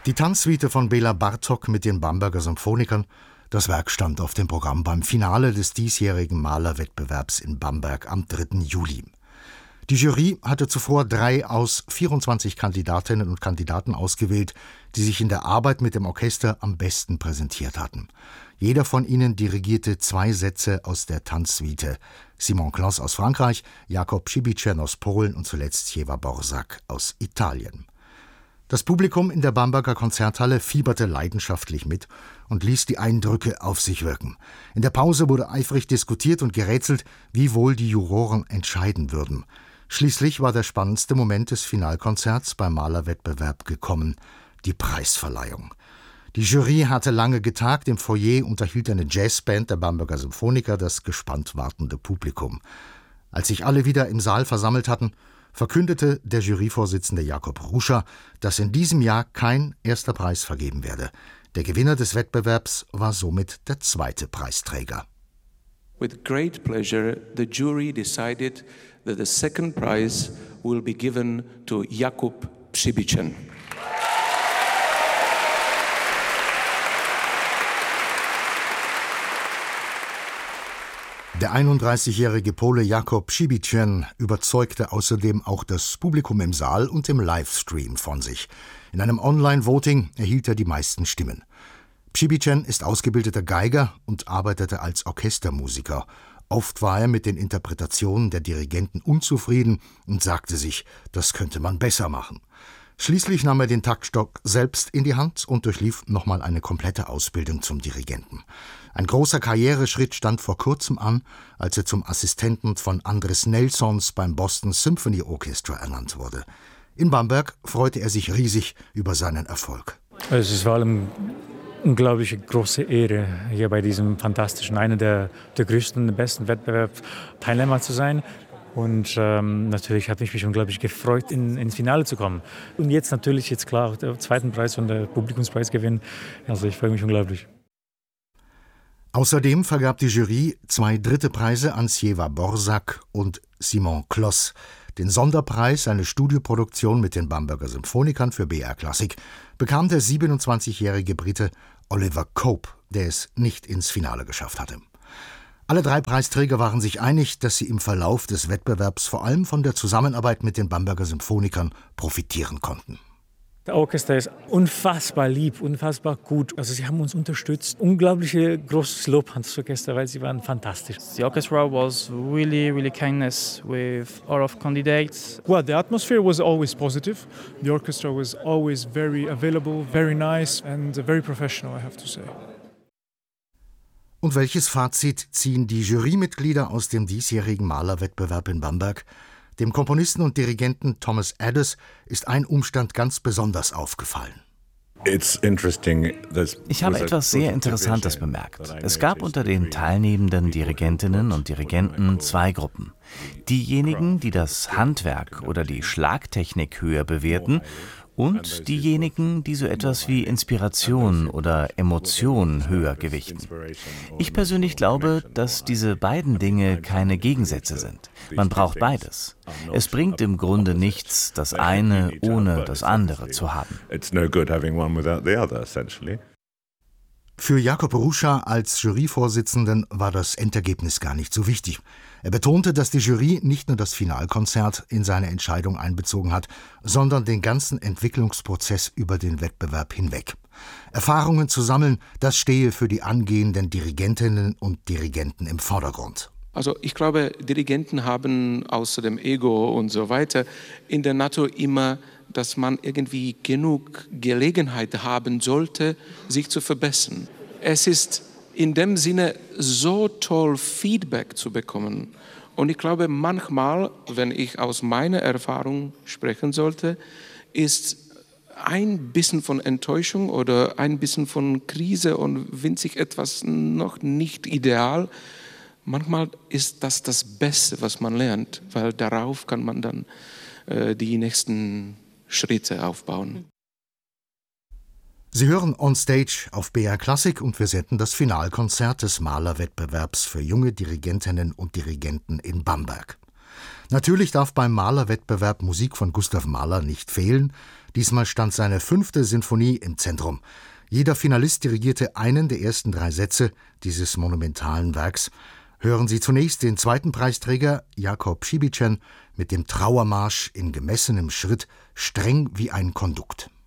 Die Tanzsuite von Bela Bartok mit den Bamberger Symphonikern, das Werk stand auf dem Programm beim Finale des diesjährigen Malerwettbewerbs in Bamberg am 3. Juli. Die Jury hatte zuvor 3 aus 24 Kandidatinnen und Kandidaten ausgewählt, die sich in der Arbeit mit dem Orchester am besten präsentiert hatten. Jeder von ihnen dirigierte 2 Sätze aus der Tanzsuite. Simon Kloss aus Frankreich, Jakub Przybyszyn aus Polen und zuletzt Śpiewa Borzak aus Italien. Das Publikum in der Bamberger Konzerthalle fieberte leidenschaftlich mit und ließ die Eindrücke auf sich wirken. In der Pause wurde eifrig diskutiert und gerätselt, wie wohl die Juroren entscheiden würden. Schließlich war der spannendste Moment des Finalkonzerts beim Malerwettbewerb gekommen, die Preisverleihung. Die Jury hatte lange getagt, im Foyer unterhielt eine Jazzband der Bamberger Symphoniker das gespannt wartende Publikum. Als sich alle wieder im Saal versammelt hatten, verkündete der Juryvorsitzende Jakob Ruscha, dass in diesem Jahr kein erster Preis vergeben werde. Der Gewinner des Wettbewerbs war somit der 2. Preisträger. With great pleasure, the jury decided that the second prize will be given to Jakub Przybyszyn. Der 31-jährige Pole Jakub Przybyszyn überzeugte außerdem auch das Publikum im Saal und im Livestream von sich. In einem Online-Voting erhielt er die meisten Stimmen. Przybyszyn ist ausgebildeter Geiger und arbeitete als Orchestermusiker. Oft war er mit den Interpretationen der Dirigenten unzufrieden und sagte sich, das könnte man besser machen. Schließlich nahm er den Taktstock selbst in die Hand und durchlief nochmal eine komplette Ausbildung zum Dirigenten. Ein großer Karriereschritt stand vor kurzem an, als er zum Assistenten von Andres Nelsons beim Boston Symphony Orchestra ernannt wurde. In Bamberg freute er sich riesig über seinen Erfolg. Es ist vor allem unglaublich große Ehre, hier bei diesem fantastischen, einer der größten und besten Wettbewerb Teilnehmer zu sein. Und natürlich habe ich mich unglaublich gefreut, ins Finale zu kommen. Und jetzt klar, der 2. Preis und der Publikumspreis gewinnen. Also ich freue mich unglaublich. Außerdem vergab die Jury 2 dritte Preise an Śpiewa Borzak und Simon Kloss. Den Sonderpreis, eine Studioproduktion mit den Bamberger Symphonikern für BR Klassik, bekam der 27-jährige Brite Oliver Cope, der es nicht ins Finale geschafft hatte. Alle 3 Preisträger waren sich einig, dass sie im Verlauf des Wettbewerbs vor allem von der Zusammenarbeit mit den Bamberger Symphonikern profitieren konnten. Der Orchester ist unfassbar lieb, unfassbar gut. Also sie haben uns unterstützt. Unglaublich großes Lob ans Orchester, weil sie waren fantastisch. The orchestra was really kindness with all of candidates. Well, the atmosphere was always positive. The orchestra was always very available, very nice and very professional, I have to say. Und welches Fazit ziehen die Jurymitglieder aus dem diesjährigen Malerwettbewerb in Bamberg? Dem Komponisten und Dirigenten Thomas Adès ist ein Umstand ganz besonders aufgefallen. Ich habe etwas sehr Interessantes bemerkt. Es gab unter den teilnehmenden Dirigentinnen und Dirigenten 2 Gruppen. Diejenigen, die das Handwerk oder die Schlagtechnik höher bewerten, und diejenigen, die so etwas wie Inspiration oder Emotion höher gewichten. Ich persönlich glaube, dass diese beiden Dinge keine Gegensätze sind. Man braucht beides. Es bringt im Grunde nichts, das eine ohne das andere zu haben. Für Jakob Ruscha als Juryvorsitzenden war das Endergebnis gar nicht so wichtig. Er betonte, dass die Jury nicht nur das Finalkonzert in seine Entscheidung einbezogen hat, sondern den ganzen Entwicklungsprozess über den Wettbewerb hinweg. Erfahrungen zu sammeln, das stehe für die angehenden Dirigentinnen und Dirigenten im Vordergrund. Also ich glaube, Dirigenten haben außer dem Ego und so weiter in der Natur immer, dass man irgendwie genug Gelegenheit haben sollte, sich zu verbessern. Es ist in dem Sinne so toll, Feedback zu bekommen. Und ich glaube, manchmal, wenn ich aus meiner Erfahrung sprechen sollte, ist ein bisschen von Enttäuschung oder ein bisschen von Krise und winzig etwas noch nicht ideal. Manchmal ist das das Beste, was man lernt, weil darauf kann man dann die nächsten Schritte aufbauen. Sie hören On Stage auf BR Klassik und wir senden das Finalkonzert des Malerwettbewerbs für junge Dirigentinnen und Dirigenten in Bamberg. Natürlich darf beim Malerwettbewerb Musik von Gustav Mahler nicht fehlen. Diesmal stand seine 5. Sinfonie im Zentrum. Jeder Finalist dirigierte einen der ersten 3 Sätze dieses monumentalen Werks. Hören Sie zunächst den 2. Preisträger Jakob Przybyszyn mit dem Trauermarsch in gemessenem Schritt, streng wie ein Kondukt.